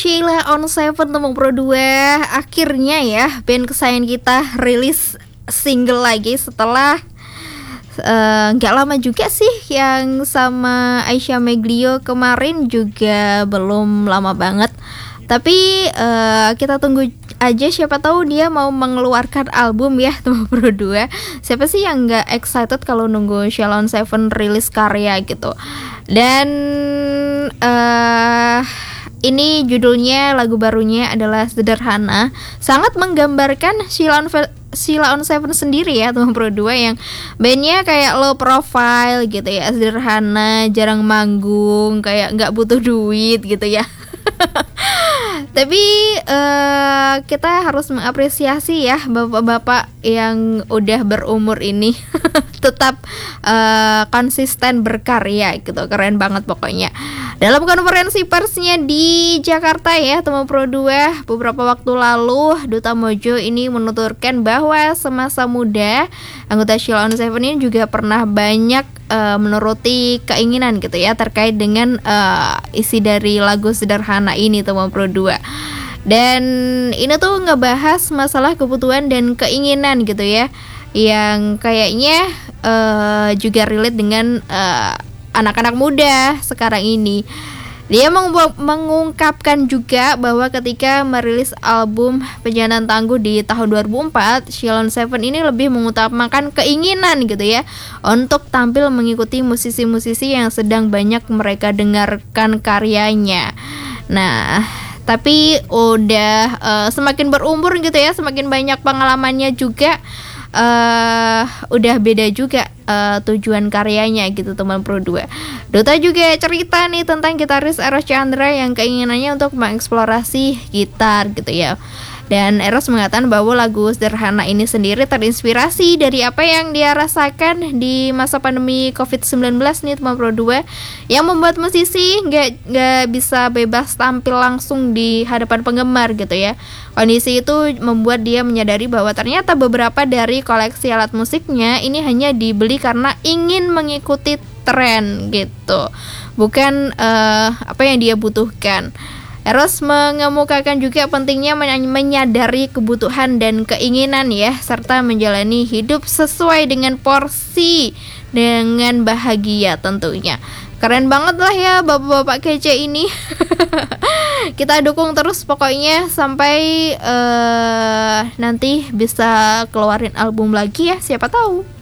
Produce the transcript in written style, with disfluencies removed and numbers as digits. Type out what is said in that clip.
Sheila on Seven Tembung Pro 2. Akhirnya ya band kesayangan kita rilis single lagi setelah nggak lama juga sih. Yang sama Aisyah Meglio kemarin juga belum lama banget. Tapi kita tunggu aja, siapa tahu dia mau mengeluarkan album ya, Tembung Pro 2. Siapa sih yang nggak excited kalau nunggu Sheila on Seven rilis karya gitu. Dan ini judulnya, lagu barunya adalah Sederhana. Sangat menggambarkan Sheila on Seven sendiri ya, Tembung Pro 2, yang bandnya kayak low profile gitu ya, sederhana, jarang manggung, kayak nggak butuh duit gitu ya. Tapi kita harus mengapresiasi ya bapak-bapak yang udah berumur ini tetap konsisten berkarya gitu, keren banget pokoknya. Dalam konferensi persnya di Jakarta ya, Tembung Pro 2 beberapa waktu lalu, Duta Mojo ini menuturkan bahwa semasa muda anggota Sheila on Seven ini juga pernah banyak menuruti keinginan gitu ya, terkait dengan isi dari lagu Sederhana ini, Tembung Pro 2. Dan ini tuh ngebahas masalah kebutuhan dan keinginan gitu ya, yang kayaknya juga relate dengan anak-anak muda sekarang ini. Dia mengungkapkan juga bahwa ketika merilis album Perjalanan Tangguh di tahun 2004, Sheila on Seven ini lebih mengutamakan keinginan gitu ya, untuk tampil mengikuti musisi-musisi yang sedang banyak mereka dengarkan karyanya. Nah, tapi udah semakin berumur gitu ya, semakin banyak pengalamannya juga, udah beda juga tujuan karyanya gitu, teman Pro 2. Duta juga cerita nih tentang gitaris Eros Chandra yang keinginannya untuk mengeksplorasi gitar gitu ya. Dan Eros mengatakan bahwa lagu Sederhana ini sendiri terinspirasi dari apa yang dia rasakan di masa pandemi COVID-19 nih, teman Pro 2, yang membuat musisi nggak bisa bebas tampil langsung di hadapan penggemar gitu ya. Kondisi itu membuat dia menyadari bahwa ternyata beberapa dari koleksi alat musiknya ini hanya dibeli karena ingin mengikuti tren gitu, bukan apa yang dia butuhkan. Eros mengemukakan juga pentingnya menyadari kebutuhan dan keinginan ya, serta menjalani hidup sesuai dengan porsi dengan bahagia tentunya. Keren banget lah ya bapak-bapak kece ini. Kita dukung terus pokoknya sampai nanti bisa keluarin album lagi ya, siapa tahu.